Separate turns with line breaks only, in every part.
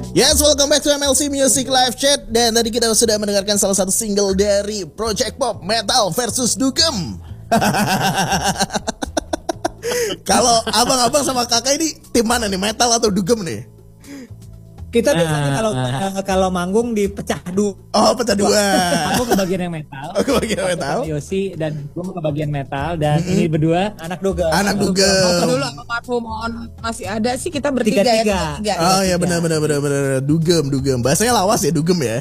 Yes, welcome back to MLC Music Live Chat. Dan tadi kita sudah mendengarkan salah satu single dari Project Pop, Metal versus Dugem. Kalau abang-abang sama kakak ini tim mana nih, Metal atau Dugem nih?
Kita biasanya kalau manggung dipecah dua.
Oh, pecah dua.
Aku ke bagian yang metal.
Ke bagian metal.
Yosi dan gue ke bagian metal, dan ini berdua
anak Dugem.
Anak Dugem.
Dulu almarhum masih ada sih, kita bertiga ya.
Oh ya, benar. Dugem. Bahasanya lawas ya, Dugem ya.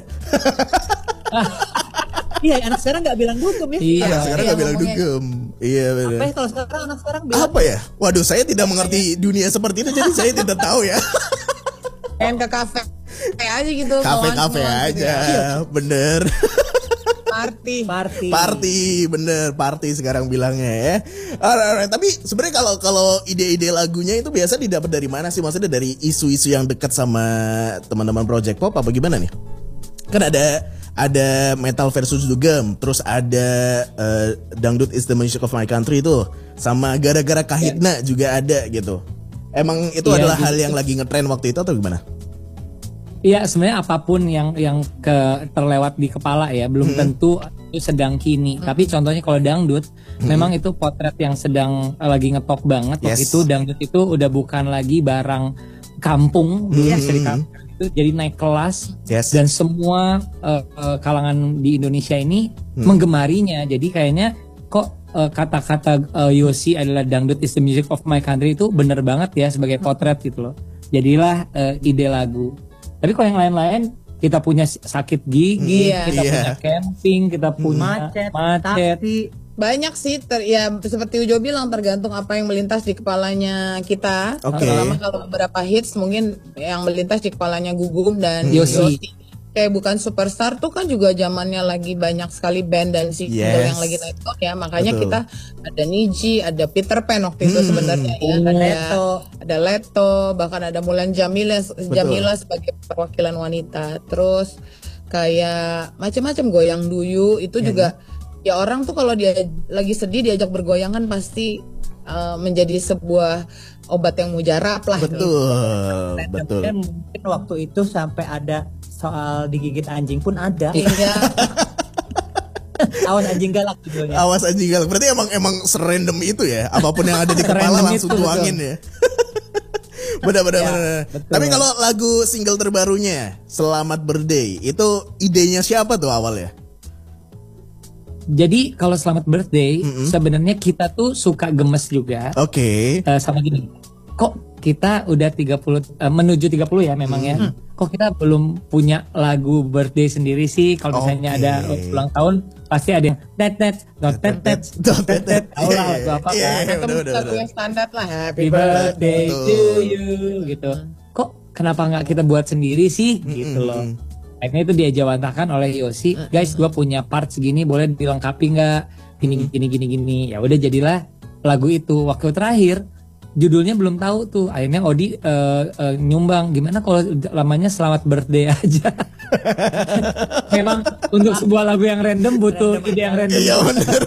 Iya, anak sekarang nggak bilang Dugem ya.
Iya, sekarang nggak bilang Dugem. Iya, benar.
Apa ya kalau sekarang anak sekarang bilang?
Apa ya? Waduh, saya tidak mengerti dunia seperti itu, jadi saya tidak tahu ya.
Pengen ke kafe aja gitu.
Kafe aja, bener. Party, bener, party sekarang bilangnya ya. Alright. Tapi sebenarnya kalau ide-ide lagunya itu biasa didapat dari mana sih? Maksudnya dari isu-isu yang dekat sama teman-teman Project Pop apa gimana nih? Kan ada Metal versus Dugem, terus ada Dangdut is the Music of My Country itu, sama Gara-gara Kahitna juga ada gitu. Emang itu adalah hal yang lagi ngetren waktu itu atau gimana?
Iya, sebenarnya apapun yang terlewat di kepala ya, belum tentu itu sedang kini. Tapi contohnya kalau dangdut, memang itu potret yang sedang lagi ngetop banget. Waktu itu dangdut itu udah bukan lagi barang kampung, dulu bisa di kampung itu jadi naik kelas, dan semua kalangan di Indonesia ini menggemarinya. Jadi kayaknya kok kata-kata Yosi adalah dangdut is the music of my country itu bener banget ya sebagai potret gitu loh. Jadilah ide lagu. Tapi kalau yang lain-lain, kita punya sakit gigi, kita punya camping, kita punya macet.
Banyak sih, ya seperti Ujo bilang, tergantung apa yang melintas di kepalanya kita. Terutama kalau beberapa hits mungkin yang melintas di kepalanya Gugum dan Yosi. Kayak Bukan Superstar tuh kan juga zamannya lagi banyak sekali band dan single yang lagi naik ya, makanya kita ada Niji, ada Peter Pan waktu itu sebenarnya ya, ada Leto, bahkan ada Mulan Jamila sebagai perwakilan wanita. Terus kayak macam-macam Goyang Duyu itu juga ya, orang tuh kalau dia lagi sedih diajak bergoyang kan pasti menjadi sebuah obat yang mujarab lah.
Betul.
Dan mungkin waktu itu sampai ada soal digigit anjing pun ada.
Iya.
Awas anjing galak judulnya.
Awas anjing galak. Berarti emang serandom itu ya. Apapun yang ada di kepala langsung tuangin ya. Benar. Tapi kalau lagu single terbarunya Selamat Birthday itu idenya siapa tuh awalnya?
Jadi kalau Selamat Birthday sebenarnya kita tuh suka gemes juga. Sama gini. Kok kita udah 30 menuju 30 ya memang ya. Kok kita belum punya lagu birthday sendiri sih? Kalau misalnya ada ulang tahun pasti ada yang tet tahu lah lagu apa kan.
Lagu yang standar lah,
Happy Birthday to you gitu. Kok kenapa nggak kita buat sendiri sih gitu loh. Akhirnya itu diajawantahkan oleh Yosi, guys gua punya part segini boleh dilengkapi nggak? Gini. Ya udah jadilah lagu itu. Waktu terakhir judulnya belum tahu tuh, akhirnya Odi nyumbang, gimana kalau lamanya Selamat Birthday aja. Memang untuk sebuah lagu yang random butuh ide yang random.
Iya benar.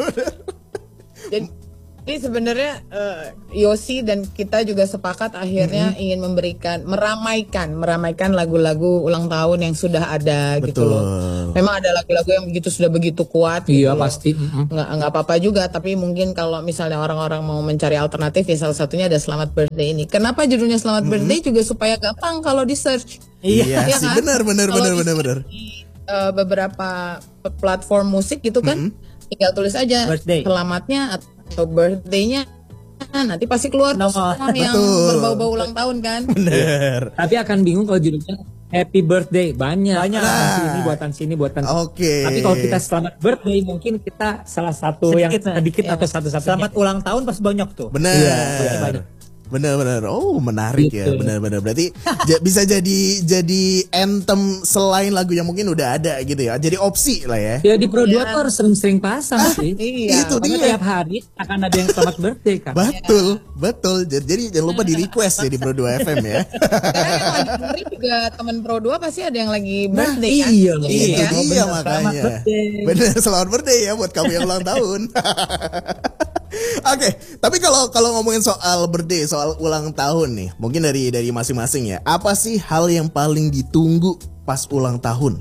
Jadi sebenarnya Yosi dan kita juga sepakat akhirnya ingin meramaikan lagu-lagu ulang tahun yang sudah ada. Gitu loh. Memang ada lagu-lagu yang sudah begitu kuat.
Iya
gitu
pasti.
Nggak apa-apa juga, tapi mungkin kalau misalnya orang-orang mau mencari alternatif ya salah satunya ada Selamat Birthday ini. Kenapa judulnya Selamat Birthday juga supaya gampang kalau di search.
Iya sih,
kan?
Benar.
Beberapa platform musik gitu kan, tinggal tulis aja selamatnya atau birthday-nya, nanti pasti keluar semua yang berbau-bau ulang tahun kan.
Bener.
Tapi akan bingung kalau judulnya Happy Birthday banyak. Buatan sini. Tapi kalau kita Selamat Birthday mungkin kita salah satu sedikit atau satu-satunya.
Selamat ulang tahun pas banyak tuh.
Bener. Benar. Oh, menarik gitu. Ya. Benar. Berarti bisa jadi anthem selain lagu yang mungkin udah ada gitu ya. Jadi opsi lah ya.
Ya di Pro 2 tuh harus sering pasang sih.
Itu dia.
Tiap hari akan ada yang Selamat Birthday kan.
Betul. Jadi jangan lupa di request ya di Pro 2 FM ya.
Karena yang lagi dengerin juga teman Pro 2 pasti ada yang lagi birthday kan.
Itu dia makanya. Bener, Selamat Birthday ya buat kamu yang ulang tahun. Oke, tapi kalau ngomongin soal birthday, soal ulang tahun nih, mungkin dari masing-masing ya. Apa sih hal yang paling ditunggu pas ulang tahun?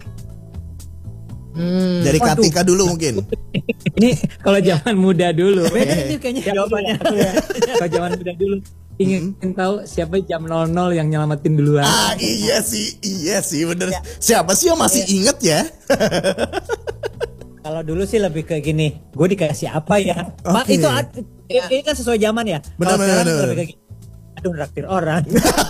Dari Katika dulu mungkin.
Ini kalau zaman muda dulu.
Beda ini kayaknya jawabannya.
Kalau zaman muda dulu ingin tahu siapa jam 00 yang nyelamatin duluan.
Iya sih bener. Siapa sih yang masih inget ya?
Kalau dulu sih lebih ke gini, gue dikasih apa ya?
Okay.
Ini kan sesuai zaman ya. Kalau sekarang lebih ke gini, aduh raktir orang.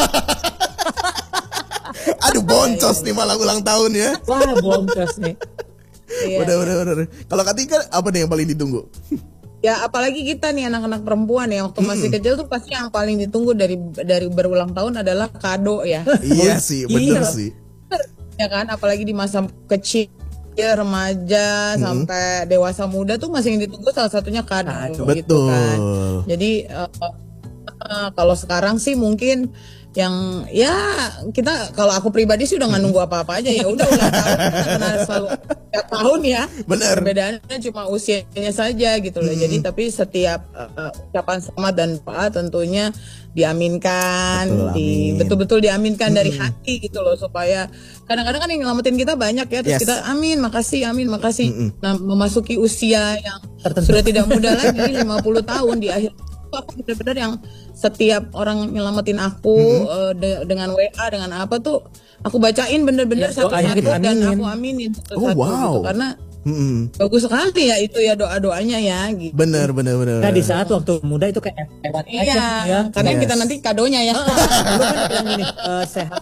Aduh boncos nih malah ulang tahun ya.
Wah boncos nih.
Bener. Kalau Katika apa nih yang paling ditunggu?
Ya apalagi kita nih anak-anak perempuan ya, waktu masih kecil tuh pasti yang paling ditunggu dari berulang tahun adalah kado ya.
Iya sih, bener sih.
Ya kan, apalagi di masa kecil, remaja sampai dewasa muda tuh masih yang ditunggu salah satunya kado gitu kan. Jadi kalau sekarang sih mungkin yang ya kita, kalau aku pribadi sih udah nggak nunggu apa-apa aja ya, udah ulang tahun kita kenal selalu tiap tahun ya.
Bener.
Perbedaannya cuma usianya saja gitu loh. Jadi tapi setiap ucapan selamat dan doa tentunya diaminkan, betul-betul diaminkan dari hati gitu loh, supaya kadang-kadang kan yang nyelamatin kita banyak ya, terus kita amin makasih. Nah memasuki usia yang sudah tidak muda lagi 50 tahun di akhir, aku benar-benar yang setiap orang nyelamatin aku dengan WA dengan apa tuh aku bacain bener-bener satu-satu dan aku aminin satu-satu gitu, karena bagus sekali ya itu ya doa-doanya ya gitu.
Bener. Nah di saat waktu muda itu kayak lewat aja ya.
Karena kita nanti kadonya ya.
Dulu kan yang ini sehat,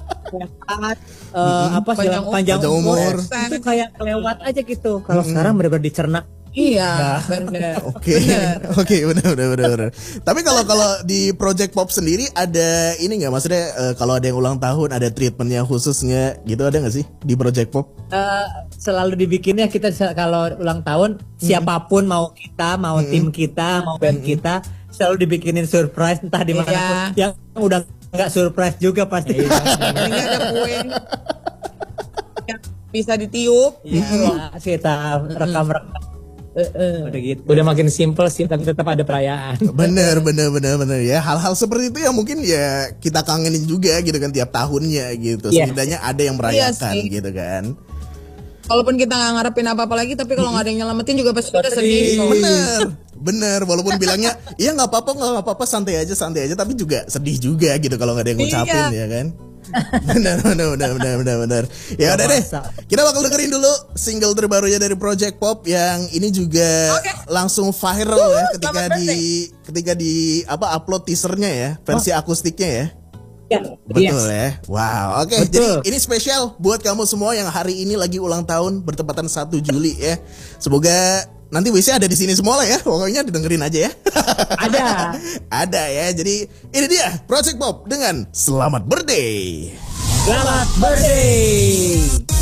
panjang umur. Itu kayak kelewat aja gitu. Kalau sekarang benar-benar dicerna.
Iya, benar.
Oke, benar. Tapi kalau di Project Pop sendiri ada ini nggak, maksudnya kalau ada yang ulang tahun ada treatmentnya khususnya gitu, ada nggak sih di Project Pop?
Selalu dibikinnya kita kalau ulang tahun siapapun, mau kita, mau tim kita, mau band kita, selalu dibikinin surprise entah di mana pun. Yang udah nggak surprise juga pasti.
Ini ada kue yang bisa ditiup.
Kita rekam.
Udah gitu. Udah makin simple sih, tapi tetap ada perayaan.
Bener ya. Hal-hal seperti itu yang mungkin ya kita kangenin juga gitu kan tiap tahunnya gitu. Setidaknya ada yang merayakan gitu kan.
Walaupun kita nggak ngarepin apa-apa lagi, tapi kalau nggak ada yang nyelamatin juga pasti udah sedih.
Bener. Walaupun bilangnya iya nggak apa-apa, santai aja. Tapi juga sedih juga gitu kalau nggak ada yang ngucapin ya kan. Benar. Ya udah deh. Kita bakal dengerin dulu single terbarunya dari Project Pop yang ini juga langsung viral ya ketika di upload teasernya ya, versi akustiknya ya. Betul ya. Wow, oke. Jadi ini spesial buat kamu semua yang hari ini lagi ulang tahun bertepatan 1 Juli ya. Semoga nanti WC ada di sini semua lah ya. Pokoknya didengerin aja ya. Ada ya. Jadi ini dia Project Pop dengan Selamat Birthday.
Selamat Birthday.